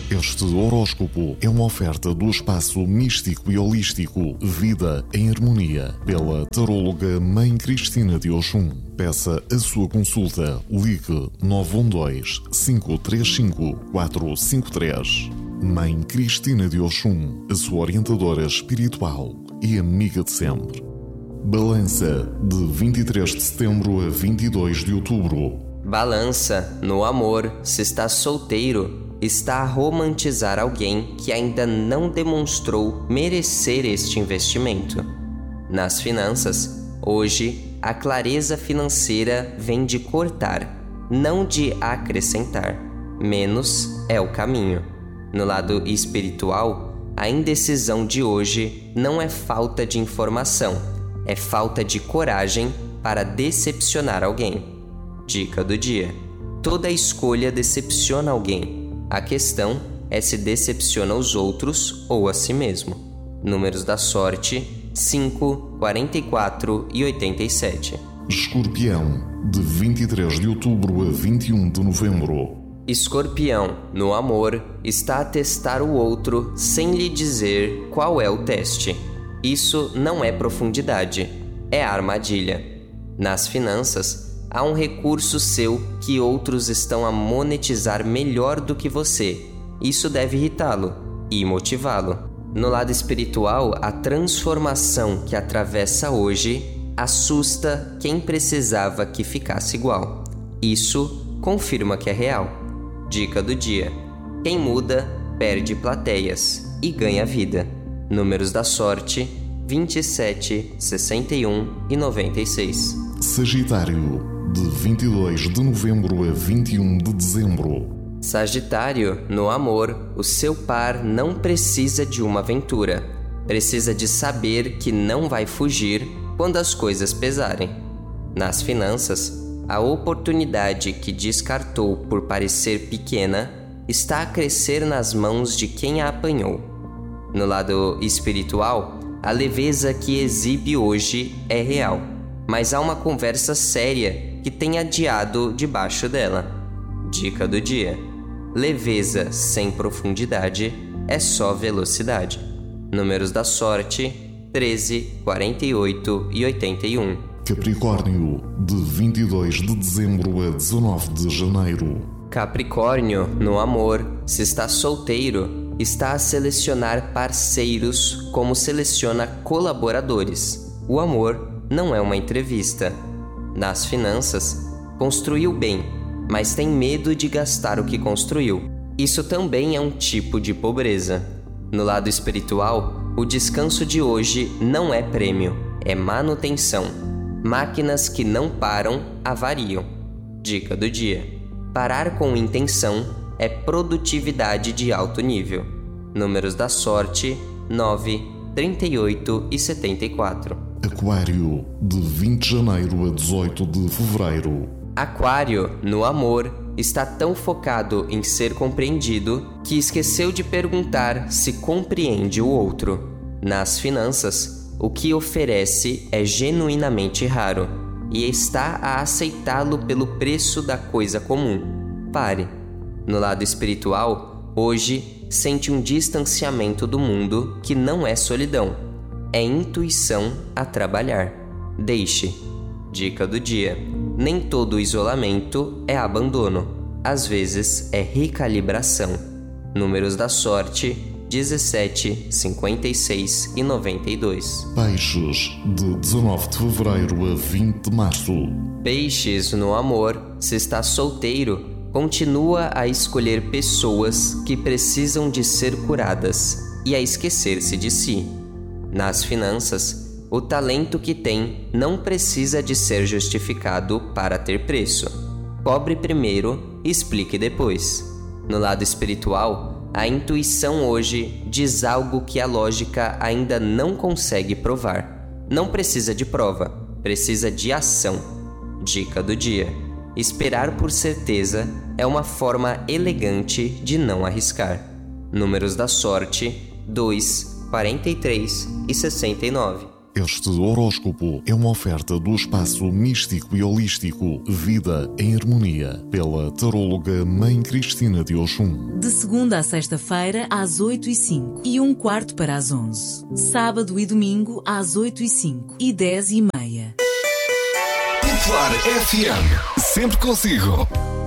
Este horóscopo é uma oferta do espaço místico e holístico Vida em Harmonia, pela taróloga Mãe Cristina de Oxum. Peça a sua consulta. Ligue 912-535-453. Mãe Cristina de Oxum, a sua orientadora espiritual e amiga de sempre. Balança, de 23 de setembro a 22 de outubro. Balança, no amor, se está solteiro, está a romantizar alguém que ainda não demonstrou merecer este investimento. Nas finanças, hoje, a clareza financeira vem de cortar, não de acrescentar. Menos é o caminho. No lado espiritual, a indecisão de hoje não é falta de informação, é falta de coragem para decepcionar alguém. Dica do dia: toda escolha decepciona alguém. A questão é se decepciona os outros ou a si mesmo. Números da sorte: 5, 44 e 87. Escorpião, de 23 de outubro a 21 de novembro. Escorpião, no amor, está a testar o outro sem lhe dizer qual é o teste. Isso não é profundidade, é armadilha. Nas finanças, há um recurso seu que outros estão a monetizar melhor do que você. Isso deve irritá-lo e motivá-lo. No lado espiritual, a transformação que atravessa hoje assusta quem precisava que ficasse igual. Isso confirma que é real. Dica do dia: quem muda, perde plateias e ganha vida. Números da sorte: 27, 61 e 96. Sagitário, de 22 de novembro a 21 de dezembro. Sagitário, no amor, o seu par não precisa de uma aventura. Precisa de saber que não vai fugir quando as coisas pesarem. Nas finanças, a oportunidade que descartou por parecer pequena está a crescer nas mãos de quem a apanhou. No lado espiritual, a leveza que exibe hoje é real, mas há uma conversa séria que tem adiado debaixo dela. Dica do dia: leveza sem profundidade é só velocidade. Números da sorte: 13, 48 e 81. Capricórnio, de 22 de dezembro a 19 de janeiro. Capricórnio, no amor, se está solteiro, está a selecionar parceiros como seleciona colaboradores. O amor não é uma entrevista. Nas finanças, construiu bem, mas tem medo de gastar o que construiu. Isso também é um tipo de pobreza. No lado espiritual, o descanso de hoje não é prêmio, é manutenção. Máquinas que não param, avariam. Dica do dia: parar com intenção é produtividade de alto nível. Números da sorte: 9, 38 e 74. Aquário, de 20 de janeiro a 18 de fevereiro. Aquário, no amor, está tão focado em ser compreendido que esqueceu de perguntar se compreende o outro. Nas finanças, o que oferece é genuinamente raro e está a aceitá-lo pelo preço da coisa comum. Pare. No lado espiritual, hoje, sente um distanciamento do mundo que não é solidão. É intuição a trabalhar. Deixe. Dica do dia: nem todo isolamento é abandono. Às vezes é recalibração. Números da sorte: 17, 56 e 92. Peixes, de 19 de fevereiro a 20 de março. Peixes, no amor, se está solteiro, continua a escolher pessoas que precisam de ser curadas e a esquecer-se de si. Nas finanças, o talento que tem não precisa de ser justificado para ter preço. Cobre primeiro, explique depois. No lado espiritual, a intuição hoje diz algo que a lógica ainda não consegue provar. Não precisa de prova, precisa de ação. Dica do dia: esperar por certeza é uma forma elegante de não arriscar. Números da sorte: 2, 43 e 69. Este horóscopo é uma oferta do espaço místico e holístico Vida em Harmonia, pela taróloga Mãe Cristina de Oxum. De segunda a sexta-feira, às 8h05 e 1/4 para as 11. Sábado e domingo, às 8h05 e 10h30. Popular FM, sempre consigo.